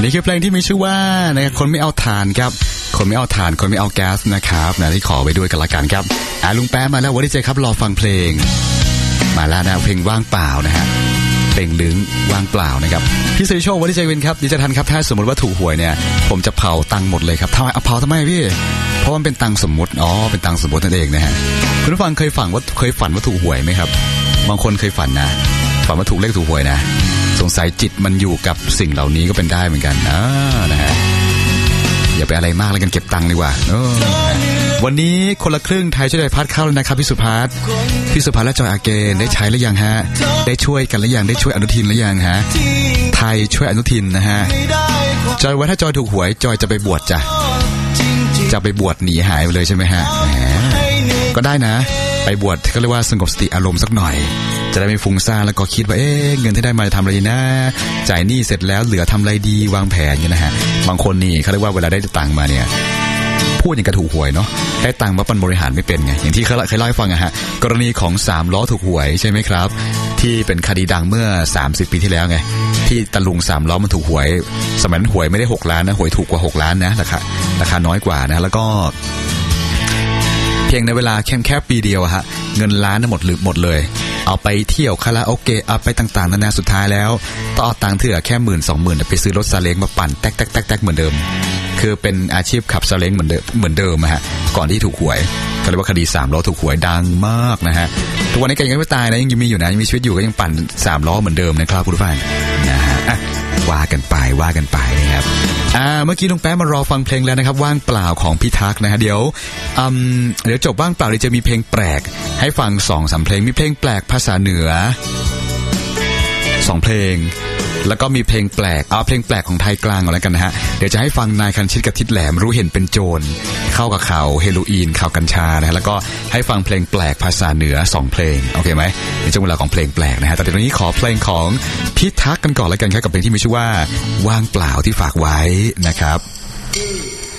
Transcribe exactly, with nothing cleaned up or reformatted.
นี่คือเพลงที่มีชื่อว่านะครับคนไม่เอาถ่านครับคนไม่เอาถ่านคนไม่เอาแก๊สนะครับนะที่ขอไปด้วยกันละกันครับอ่ะลุงแป๊ะมาแล้ววันนี้เจครับรอฟังเพลงมาแล้วนะเพลงว่างเปล่านะฮะเพลงลึงว่างเปล่านะครับพี่สิริโชควันนี้เจวินครับดิจิทันครับถ้าสมมติว่าถูกหวยเนี่ยผมจะเผาตังค์หมดเลยครับทำไมเอาเผาทำไมพี่เพราะมันเป็นตังค์สมมติอ๋อเป็นตังค์สมมตินั่นเองนะฮะคุณผู้ฟังเคยฝันว่าเคยฝันว่าถูกหวยไหมครับบางคนเคยฝันนะฝันว่าถูกเลขถูกหวยนะสงสัยจิตมันอยู่กับสิ่งเหล่านี้ก็เป็นได้เหมือนกันนะนะฮะอย่าไปอะไรมากเลยกันเก็บตังค์ดีกว่าวันนี้คนละครึ่งไทยช่วยไทยพัดเข้าแล้วนะครับพี่สุภัสพี่สุภัสและจอยอาเกนได้ใช้หรือยังฮะได้ช่วยกันหรือยังได้ช่วยอนุทินหรือยังฮะไทยช่วยอนุทินนะฮะจอยว่าถ้าจอยถูกหวยจอยจะไปบวชจ้ะจะไปบวชหนีหายไปเลยใช่ไหมฮะก็ได้นะไปบวชก็เรียกว่าสงบสติอารมณ์สักหน่อยจะได้ไม่ฟุ้งซ่านแล้วก็คิดว่าเอ๊ะเงินที่ได้มาจะทำอะไรดีนะจ่ายหนี้เสร็จแล้วเหลือทำอะไรดีวางแผนอย่างนี้นะฮะบางคนนี่เขาเรียกว่าเวลาได้ตังค์มาเนี่ยพูดอย่างกระถูกหวยเนาะได้ตังค์มาปันบริหารไม่เป็นไงอย่างที่เคยเคยเล่าให้ฟังอะฮะกรณีของสามล้อถูกหวยใช่ไหมครับที่เป็นคดีดังเมื่อสามสิบปีที่แล้วไงที่ตะลุงสามล้อมันถูกหวยสมัยนั้นหวยไม่ได้หกล้านนะหวยถูกกว่าหกล้านนะราคาราคาน้อยกว่านะแล้วก็เพียงในเวลาแค่แค่ปีเดียวอะฮะเงินล้านหมดหรือหมดเลยเอาไปเที่ยวคาราโอเกะเอาไปต่างๆนานาสุดท้ายแล้วต้องเอาตังค์เถื่อแค่หมื่นสองหมื่นไปซื้อรถซาเล้งมาปั่นแต๊กแต๊กแต๊กแต๊กเหมือนเดิมคือเป็นอาชีพขับซาเล้งเหมือนเดิมเหมือนเดิมฮะก่อนที่ถูกหวยก็เรียกว่าคดีสามล้อถูกหวยดังมากนะฮะทุกวันนี้แกยังไม่ตายนะยังมีอยู่นะยังมีชีวิตอยู่ก็ยังปั่นสามล้อเหมือนเดิมนะครับคุณผู้ฟังนะฮะว่ากันไปว่ากันไปนะครับอ่าเมื่อกี้ลุงแป๊ะมารอฟังเพลงแล้วนะครับว่างเปล่าของพี่ทักนะฮะเดี๋ยวอืมเดี๋ยวจบว่างเปล่าเดี๋ยวจะมีเพลงแปลกให้ฟัง สองสาม เพลงมีเพลงแปลกภาษาเหนือสองเพลงแล้วก็มีเพลงแปลกเอาเพลงแปลกของไทยกลางก่อนแล้วกันนะฮะเดี๋ยวจะให้ฟังนายคันชิตกับทิดแหลมรู้เห็นเป็นโจรเข้ากับข่าวเฮโรอีนข่าวกัญชานะฮะแล้วก็ให้ฟังเพลงแปลกภาษาเหนือสองเพลงโอเคไหมในช่วงเวลาของเพลงแปลกนะฮะแต่ตอนนี้ขอเพลงของพี่ทักกันก่อนแล้วกันครับกับเพลงที่มีชื่อว่าว่างเปล่าที่ฝากไว้นะครับ